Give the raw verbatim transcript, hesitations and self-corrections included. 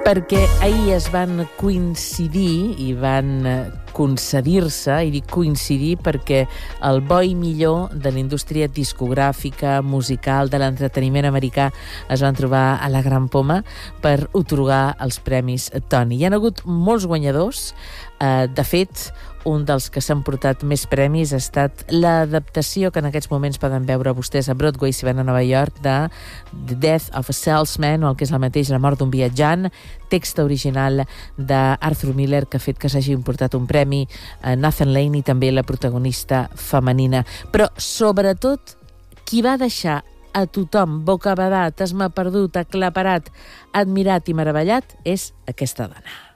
perquè ahir es van coincidir i van concedir-se, i dic coincidir perquè el bo i millor de la indústria discogràfica, musical, de l'entreteniment americà es van trobar a la Gran Poma per atorgar els premis Tony. Hi ha hagut molts guanyadors. Eh, de fet, un dels que s'han portat més premis ha estat l'adaptació que en aquests moments poden veure vostès a Broadway si van a Nova York de The Death of a Salesman, o el que és el mateix, La mort d'un viatjant, text original d'Arthur Miller que ha fet que s'hagi importat un premi a Nathan Lane i també la protagonista femenina. Però, sobretot, qui va deixar a tothom bocabadat, esmaperdut, aclaparat, admirat i meravellat és aquesta dona.